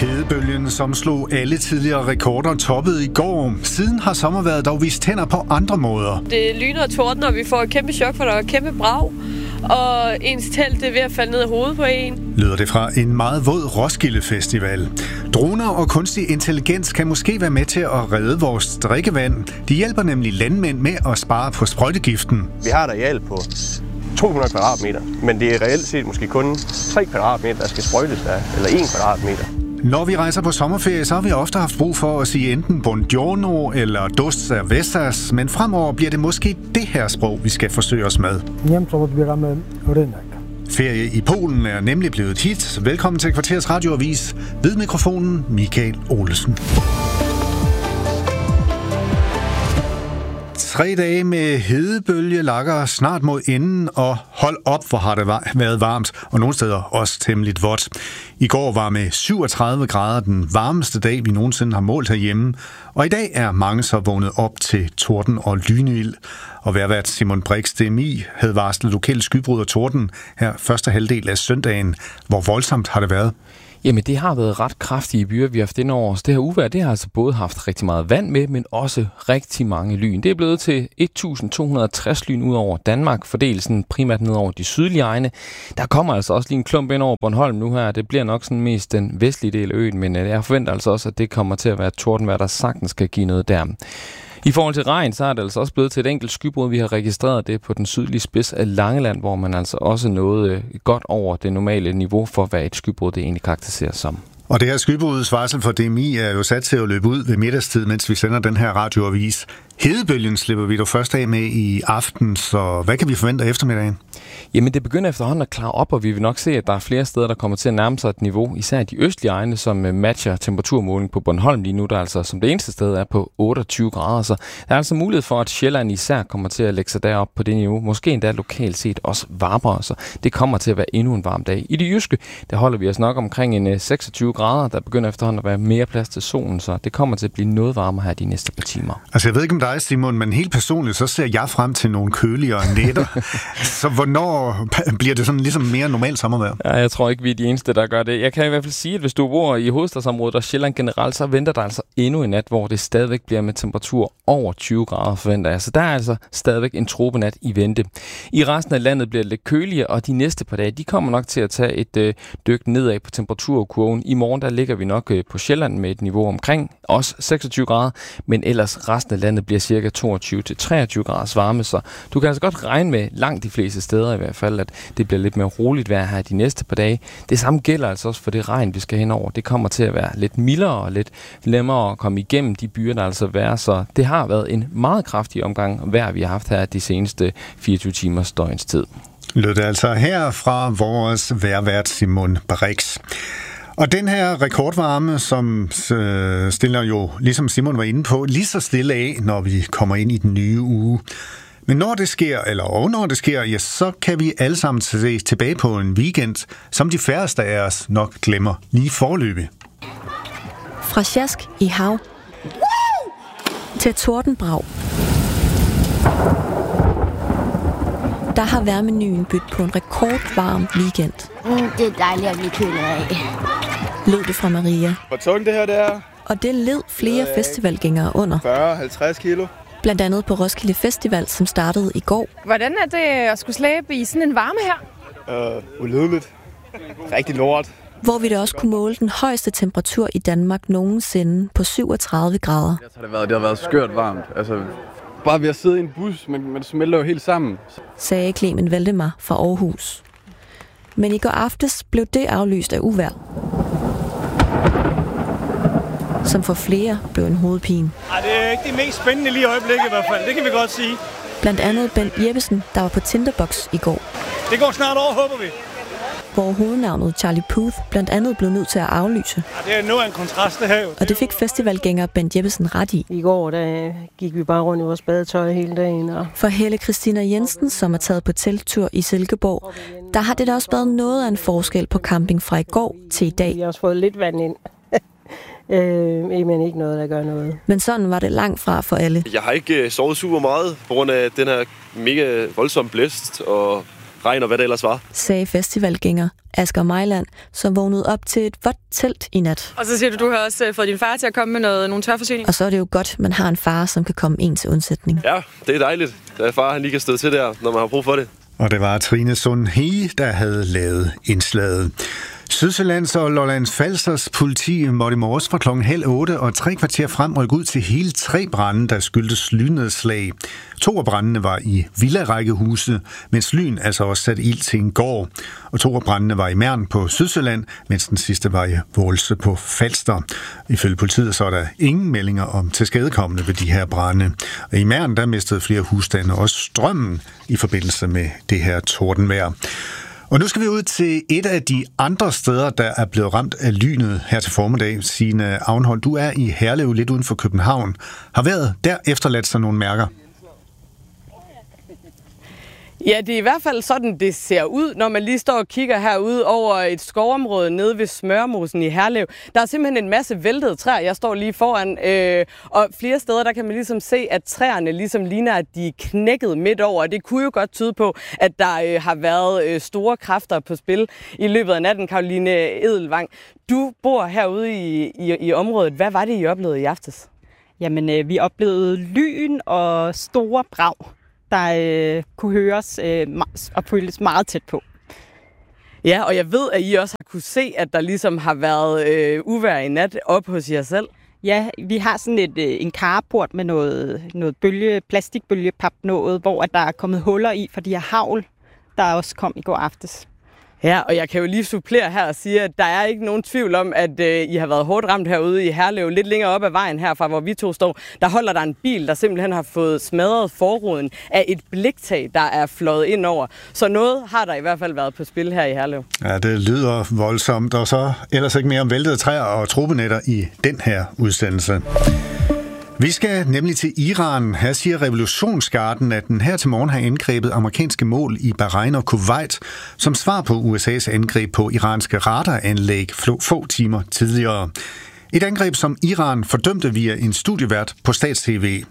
Hedebølgen, som slog alle tidligere rekorder, toppede i går. Siden har sommervejret dog vist tænder på andre måder. Det lyner og torden, og vi får et kæmpe chok, for der er et kæmpe brag. Og ens telt er ved at falde ned i hovedet på en. Lyder det fra en meget våd Roskilde Festival. Droner og kunstig intelligens kan måske være med til at redde vores drikkevand. De hjælper nemlig landmænd med at spare på sprøjtegiften. Vi har et areal på 200 kvadratmeter, men det er reelt set måske kun 3 kvadratmeter, der skal sprøjtes der, eller 1 kvadratmeter. Når vi rejser på sommerferie, så har vi ofte haft brug for at sige enten buongiorno eller dos cervezas, men fremover bliver det måske det her sprog, vi skal forsøge os med. Ferie i Polen er nemlig blevet et hit. Velkommen til Kvarters Radioavis. Ved mikrofonen Michael Olesen. 3 dage med hedebølge lakker snart mod enden, og hold op, hvor har det været varmt, og nogle steder også temmeligt vådt. I går var med 37 grader den varmeste dag, vi nogensinde har målt herhjemme, og i dag er mange så vågnet op til torden og lynild. Og vejrvært Simon Brix DMI havde varslet lokale skybrud og torden her første halvdel af søndagen. Hvor voldsomt har det været? Jamen, det har været ret kraftige byer, vi har haft indover os. Det her uvejr, det har altså både haft rigtig meget vand med, men også rigtig mange lyn. Det er blevet til 1.260 lyn ud over Danmark, fordelt sådan primært ned over de sydlige egne. Der kommer altså også lige en klump ind over Bornholm nu her. Det bliver nok sådan mest den vestlige del af øen, men jeg forventer altså også, at det kommer til at være tordenvejr, der sagtens skal give noget der. I forhold til regn, så er det altså også blevet til et enkelt skybrud. Vi har registreret det på den sydlige spids af Langeland, hvor man altså også nåede godt over det normale niveau for, hvad et skybrud det egentlig karakteriseres som. Og det her skybrudsvarsel for DMI er jo sat til at løbe ud ved middagstid, mens vi sender den her radioavis. Hedebølgen slipper vi dog først af med i aften, så hvad kan vi forvente af eftermiddagen? Jamen, det begynder efterhånden at klare op, og vi vil nok se, at der er flere steder, der kommer til at nærme sig et niveau, især de østlige egne, som matcher temperaturmåling på Bornholm lige nu, der altså som det eneste sted er på 28 grader. Så der er altså mulighed for, at Sjælland især kommer til at lægge sig derop på det niveau. Måske endda lokalt set også varmere, så det kommer til at være endnu en varm dag. I det jyske, der holder vi os nok omkring en 26 grader, der begynder efterhånden at være mere plads til solen, så det kommer til at blive noget varmere her de næste par timer. Altså, jeg ved ikke om dig, Simon, men helt personligt, så ser jeg frem til nogle køligere nætter. Så hvornår bliver det sådan ligesom mere normalt sommervejr? Ja, jeg tror ikke, vi er de eneste, der gør det. Jeg kan i hvert fald sige, at hvis du bor i hovedstadsområdet og Sjælland generelt, så venter der altså endnu en nat, hvor det stadigvæk bliver med temperatur over 20 grader, forventer jeg. Så der er altså stadigvæk en tropenat i vente. I resten af landet bliver det lidt køligere, og de næste par dage, de kommer nok til at tage et dyk nedad på temperaturkurven. I morgen, der ligger vi nok på Sjælland med et niveau omkring også 26 grader, men ellers resten af landet bliver cirka 22-23 graders varme, så du kan altså godt regne med langt de fleste steder i hvert fald, at det bliver lidt mere roligt vejr her de næste par dage. Det samme gælder altså også for det regn, vi skal hen over. Det kommer til at være lidt mildere og lidt nemmere at komme igennem de byer, der altså er, så det har været en meget kraftig omgang vejr, vi har haft her de seneste 24 timers døgns tid. Lød det altså her fra vores vejrvært Simon Brix. Og den her rekordvarme, som stiller jo, ligesom Simon var inde på, lige så stille af, når vi kommer ind i den nye uge. Men når det sker, eller når det sker, ja, så kan vi alle sammen se tilbage på en weekend, som de færreste af os nok glemmer lige forløbig. Fra sjask i hav til tordenbrag. Der har vejrmenuen bydt på en rekordvarm weekend. Det er dejligt at blive kølet af. Lød det fra Maria. Hvor tungt det her det er? Og det led flere festivalgængere under. 40-50 kilo. Blandt andet på Roskilde Festival, som startede i går. Hvordan er det at skulle slæbe i sådan en varme her? Ulydeligt. Rigtig lort. Hvor vi da også kunne måle den højeste temperatur i Danmark nogensinde på 37 grader. Det har været skørt varmt. Altså, bare ved at sidde i en bus, men det smelter jo helt sammen. Sagde Clemen Valdemar fra Aarhus. Men i går aftes blev det aflyst af uvejr, som for flere blev en hovedpine. Det er ikke det mest spændende lige i øjeblikket i hvert fald, det kan vi godt sige. Blandt andet Bent Jeppesen, der var på Tinderbox i går. Det går snart over, håber vi. Hvor hovednavnet Charlie Puth blandt andet blev nødt til at aflyse. Det er nu en kontrast, det her jo. Og det fik festivalgænger Bent Jeppesen ret i. I går der gik vi bare rundt i vores badetøj hele dagen. For Helle Christina Jensen, som er taget på telttur i Silkeborg, der har det da også været noget af en forskel på camping fra i går til i dag. Vi har også fået lidt vand ind. Men ikke noget, der gør noget. Men sådan var det langt fra for alle. Jeg har ikke sovet super meget på grund af den her mega voldsomme blæst og regn og hvad det ellers var. Sagde festivalgænger Asger Mejland, som vågnede op til et vådt telt i nat. Og så siger du har også fået din far til at komme med nogle tørforsyninger. Og så er det jo godt, man har en far, som kan komme en til undsætning. Ja, det er dejligt, at far han lige kan stå til der, når man har brug for det. Og det var Trine Sundhage, der havde lavet indslaget. Sydsjællands og Lollands Falsters politi måtte i morges fra 7:30 og 3 kvarter frem rykke ud til hele 3 brande, der skyldtes lynnedslag. 2 af brandene var i villarækkehuse, mens lyn altså også satte ild til en gård. Og 2 af brandene var i Mern på Sydsjælland, mens den sidste var i Vålse på Falster. Ifølge politiet så er der ingen meldinger om tilskadekommende ved de her brande. Og i Mern der mistede flere husstande også strømmen i forbindelse med det her tordenvejr. Og nu skal vi ud til et af de andre steder, der er blevet ramt af lynet her til formiddag. Signe Avnhold, du er i Herlev lidt uden for København. Har været der efterladt sig nogle mærker? Ja, det er i hvert fald sådan, det ser ud, når man lige står og kigger herude over et skovområde nede ved Smørmosen i Herlev. Der er simpelthen en masse væltede træer, jeg står lige foran, og flere steder, der kan man ligesom se, at træerne ligesom ligner, at de er knækket midt over. Og det kunne jo godt tyde på, at der har været store kræfter på spil i løbet af natten. Caroline Edelvang, du bor herude i området. Hvad var det, I oplevede i aftes? Jamen, vi oplevede lyn og store brag, der kunne høres og føles meget tæt på. Ja, og jeg ved, at I også har kunne se, at der ligesom har været uvejr i nat op hos jer selv. Ja, vi har sådan en carport med noget plastikbølgepap noget, hvor der er kommet huller i for de her hagl, der også kom i går aftes. Ja, og jeg kan jo lige supplere her og sige, at der er ikke nogen tvivl om, at I har været hårdt ramt herude i Herlev. Lidt længere op ad vejen herfra, hvor vi to står, der holder der en bil, der simpelthen har fået smadret forruden af et bliktag, der er fløjet ind over. Så noget har der i hvert fald været på spil her i Herlev. Ja, det lyder voldsomt, og så ellers ikke mere om væltede træer og tropenetter i den her udsendelse. Vi skal nemlig til Iran. Her siger revolutionsgarden, at den her til morgen har angrebet amerikanske mål i Bahrain og Kuwait, som svar på USA's angreb på iranske radaranlæg få timer tidligere. Et angreb, som Iran fordømte via en studievært på Stats-TV.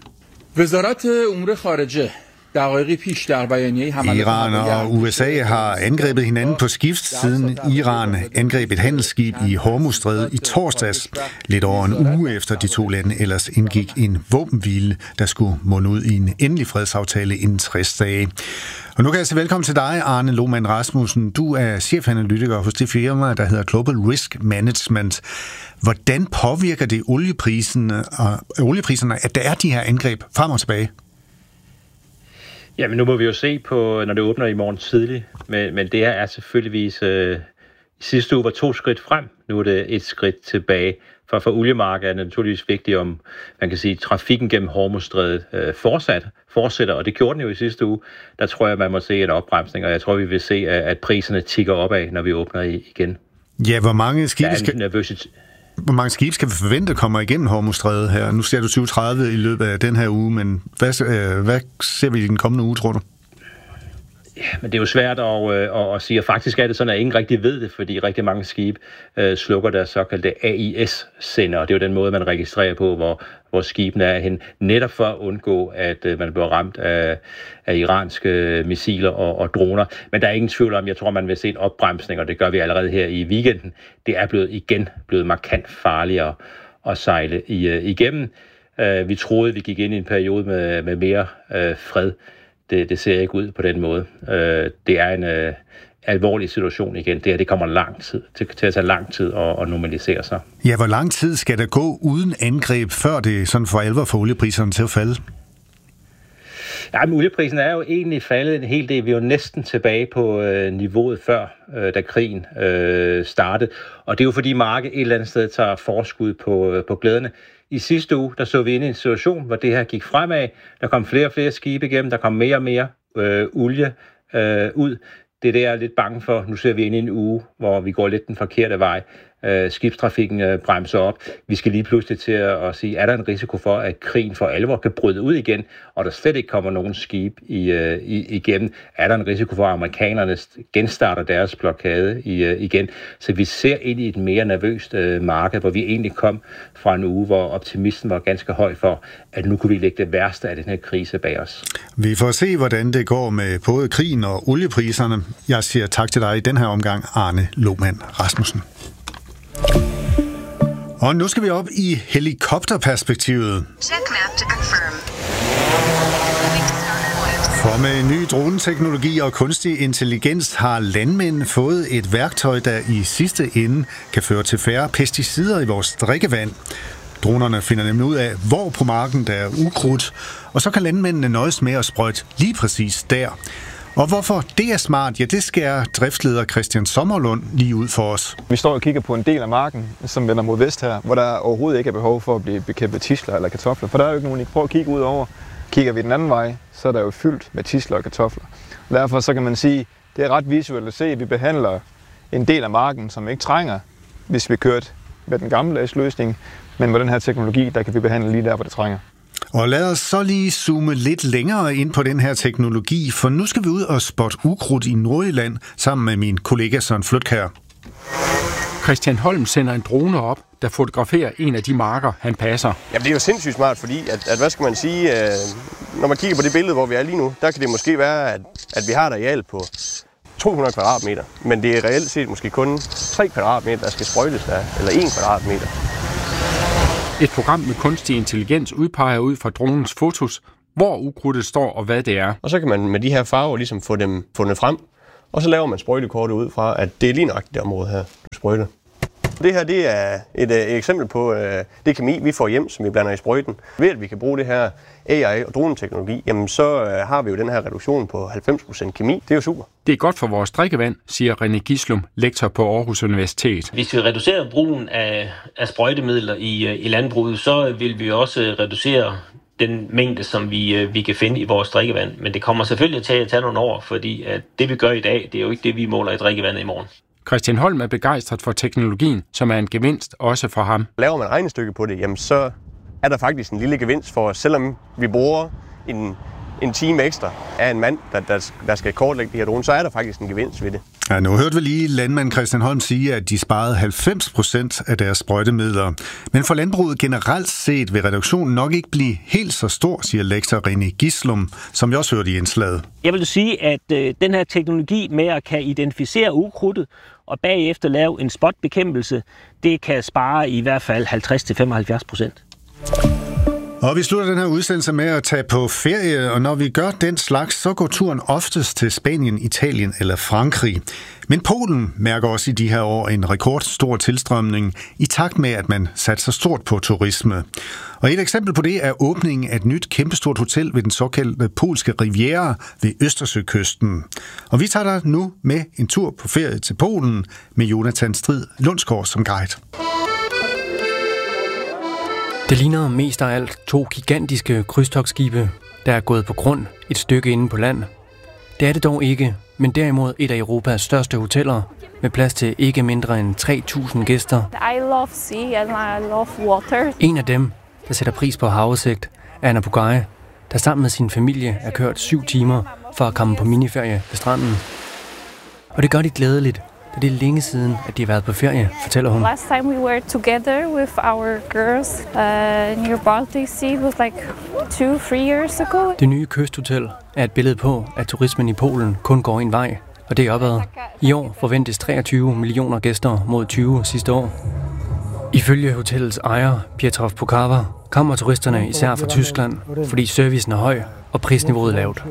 Iran og USA har angrebet hinanden på skift, siden Iran angreb et handelsskib i Hormuzstrædet i torsdags, lidt over en uge efter de 2 lande ellers indgik en våbenhvile, der skulle munde ud i en endelig fredsaftale inden 60 dage. Og nu kan jeg sige velkommen til dig, Arne Lohmann Rasmussen. Du er chefanalytiker hos det firma, der hedder Global Risk Management. Hvordan påvirker det oliepriserne, at der er de her angreb frem og tilbage? Jamen nu må vi jo se på, når det åbner i morgen tidligt, men det her er selvfølgeligvis sidste uge var 2 skridt frem, nu er det 1 skridt tilbage. For oliemarkedet er det naturligvis vigtigt, om man kan sige, trafikken gennem Hormuzstrædet fortsætter, og det gjorde den jo i sidste uge. Der tror jeg, man må se en opbremsning, og jeg tror, vi vil se, at priserne tikker opad, når vi åbner igen. Ja, hvor mange skibe skal vi forvente kommer igennem Hormuzstrædet her? Nu ser du 2030 i løbet af den her uge, men hvad ser vi i den kommende uge, tror du? Ja, men det er jo svært at sige, og faktisk er det sådan, at ingen rigtig ved det, fordi rigtig mange skibe slukker deres såkaldte AIS-sender, og det er jo den måde, man registrerer på, hvor skibene er hen, netop for at undgå, at man bliver ramt af iranske missiler og droner. Men der er ingen tvivl om, jeg tror, man vil se en opbremsning, og det gør vi allerede her i weekenden. Det er blevet markant farligere at sejle igennem. Vi troede, vi gik ind i en periode med mere fred. Det ser ikke ud på den måde. Det er en alvorlig situation igen. Det kommer til at tage lang tid at normalisere sig. Ja, hvor lang tid skal der gå uden angreb, før det sådan for alvor får oliepriserne til at falde? Ja, men olieprisen er jo egentlig faldet en hel del. Vi er jo næsten tilbage på niveauet før, da krigen startede. Og det er jo fordi markedet et eller andet sted tager forskud på glæderne. I sidste uge, der så vi ind i en situation, hvor det her gik fremad. Der kom flere og flere skibe igennem, der kom mere og mere olie ud. Det er det, jeg er lidt bange for. Nu ser vi ind i en uge, hvor vi går lidt den forkerte vej. skibstrafikken bremser op. Vi skal lige pludselig til at sige, er der en risiko for, at krigen for alvor kan bryde ud igen, og der slet ikke kommer nogen skib igennem? Er der en risiko for, at amerikanerne genstarter deres blokade igen? Så vi ser ind i et mere nervøst marked, hvor vi egentlig kom fra en uge, hvor optimismen var ganske høj for, at nu kunne vi lægge det værste af den her krise bag os. Vi får se, hvordan det går med både krigen og oliepriserne. Jeg siger tak til dig i den her omgang, Arne Lohmann Rasmussen. Og nu skal vi op i helikopterperspektivet. For med ny droneteknologi og kunstig intelligens har landmænd fået et værktøj, der i sidste ende kan føre til færre pesticider i vores drikkevand. Dronerne finder nemlig ud af, hvor på marken der er ukrudt, og så kan landmændene nøjes med at sprøjte lige præcis der. Og hvorfor det er smart, ja, det skærer driftsleder Christian Sommerlund lige ud for os. Vi står og kigger på en del af marken, som vender mod vest her, hvor der overhovedet ikke er behov for at blive bekæmpet tidsler eller kartofler. For der er jo ikke nogen, I prøver at kigge ud over. Kigger vi den anden vej, så er der jo fyldt med tidsler og kartofler. Og derfor så kan man sige, det er ret visuelt at se, at vi behandler en del af marken, som ikke trænger, hvis vi kørte med den gammeldags løsning. Men med den her teknologi, der kan vi behandle lige der, hvor det trænger. Og lad os så lige zoome lidt længere ind på den her teknologi, for nu skal vi ud og spotte ukrudt i Nordjylland sammen med min kollega Søren Flytkjær. Christian Holm sender en drone op, der fotograferer en af de marker, han passer. Jamen, det er jo sindssygt smart, fordi at hvad skal man sige, når man kigger på det billede, hvor vi er lige nu, der kan det måske være, at vi har et areal på 200 kvadratmeter, men det er reelt set måske kun 3 kvadratmeter, der skal sprøjtes der, eller 1 kvadratmeter. Et program med kunstig intelligens udpeger ud fra dronens fotos, hvor ukrudtet står og hvad det er. Og så kan man med de her farver ligesom få dem fundet frem, og så laver man sprøjtekortet ud fra, at det er lige nøjagtigt det område her, du sprøjter. Det her det er et eksempel på det kemi, vi får hjem, som vi blander i sprøjten. Ved at vi kan bruge det her AI og droneteknologi, jamen så har vi jo den her reduktion på 90% kemi. Det er jo super. Det er godt for vores drikkevand, siger René Gislum, lektor på Aarhus Universitet. Hvis vi reducerer brugen af sprøjtemidler i landbruget, så vil vi også reducere den mængde, som vi kan finde i vores drikkevand. Men det kommer selvfølgelig til at tage nogle år, fordi at det vi gør i dag, det er jo ikke det, vi måler i drikkevandet i morgen. Christian Holm er begejstret for teknologien, som er en gevinst også for ham. Laver man regnestykke på det, jamen så er der faktisk en lille gevinst for os, selvom vi bruger en time ekstra af en mand, der skal kortlægge de her droner, så er der faktisk en gevinst ved det. Ja, nu hørte vi lige landmand Christian Holm sige, at de sparede 90% af deres sprøjtemidler. Men for landbruget generelt set vil reduktionen nok ikke blive helt så stor, siger lektor René Gislum, som jeg også hørte i indslaget. Jeg vil sige, at den her teknologi med at kan identificere ukrudtet og bagefter lave en spotbekæmpelse, det kan spare i hvert fald 50-75%. Og vi slutter den her udsendelse med at tage på ferie, og når vi gør den slags, så går turen oftest til Spanien, Italien eller Frankrig. Men Polen mærker også i de her år en rekordstor tilstrømning i takt med, at man satser stort på turisme. Og et eksempel på det er åbningen af et nyt kæmpestort hotel ved den såkaldte polske Riviera ved Østersøkysten. Og vi tager der nu med en tur på ferie til Polen med Jonathan Strid Lundsgaard som guide. Det ligner mest af alt 2 gigantiske krydstogtskibe, der er gået på grund et stykke inde på land. Det er det dog ikke, men derimod et af Europas største hoteller, med plads til ikke mindre end 3.000 gæster. I love sea and I love water. En af dem, der sætter pris på havudsigt, er Anna Bugay, der sammen med sin familie er kørt 7 timer for at komme på miniferie ved stranden. Og det gør de glædeligt, da det er længe siden, at de har været på ferie, fortæller hun. Last time we were together with our girls near Baltic Sea was like 2-3 years ago. Det nye kysthotel er et billede på, at turismen i Polen kun går en vej, og det er opad. I år forventes 23 millioner gæster mod 20 sidste år. Ifølge hotellets ejer, Piotr Pukawa, kommer turisterne især fra Tyskland, fordi servicen er høj og prisniveauet lavt.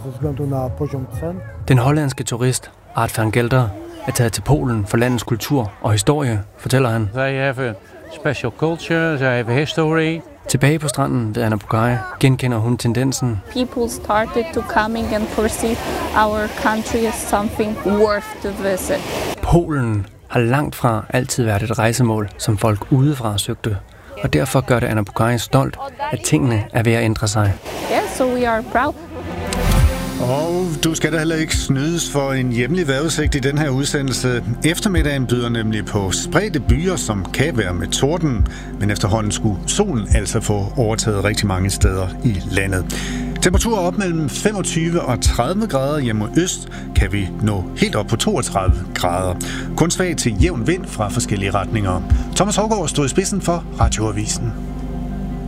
Den hollandske turist, Art van Gelder, er taget til Polen for landets kultur og historie, fortæller han. They have a special culture, they have a history. Tilbage på stranden ved Anna Bugay genkender hun tendensen. People started to coming and perceive our country as something worth to visit. Polen har langt fra altid været et rejsemål, som folk udefra søgte. Og derfor gør det Anna Bugay stolt, at tingene er ved at ændre sig. Yeah, so we are proud. Og du skal da heller ikke snydes for en hjemlig vejrudsigt i den her udsendelse. Eftermiddagen byder nemlig på spredte byer, som kan være med torden, men efterhånden skulle solen altså få overtaget rigtig mange steder i landet. Temperaturer op mellem 25 og 30 grader. Hjemme mod øst kan vi nå helt op på 32 grader. Kun svag til jævn vind fra forskellige retninger. Thomas Hågaard stod i spidsen for Radioavisen.